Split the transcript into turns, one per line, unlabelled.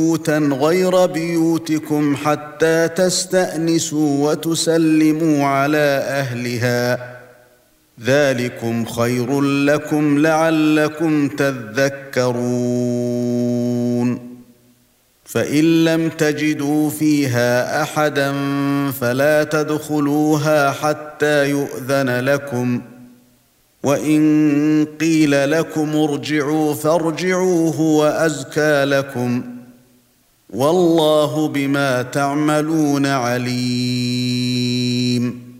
بيوتا غير بيوتكم حتى تستأنسوا وتسلموا على أهلها ذلكم خير لكم لعلكم تذكرون فإن لم تجدوا فيها أحدا فلا تدخلوها حتى يؤذن لكم وإن قيل لكم ارجعوا فارجعوا هو أزكى لكم والله بما تعملون عليم